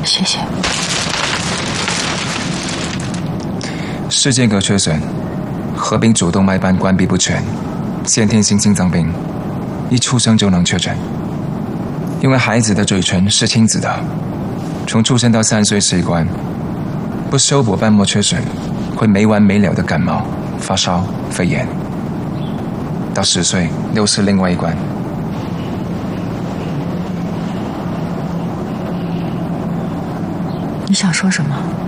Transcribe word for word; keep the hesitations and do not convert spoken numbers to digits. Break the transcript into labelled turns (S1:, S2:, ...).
S1: 谢谢。
S2: 室间隔缺损，合并主动脉瓣关闭不全，先天性心脏病，一出生就能确诊。因为孩子的嘴唇是亲子的，从出生到三岁是一关，不修补瓣膜缺损，会没完没了的感冒、发烧、肺炎。到十岁又是另外一关。
S1: 你想说什么？